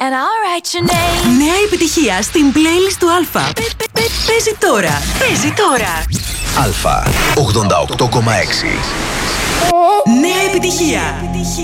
And I'll write your name. Νέα επιτυχία στην playlist του Αλφα. Παίζει τώρα. Παίζει τώρα. Αλφα 88,6. Νέα επιτυχία.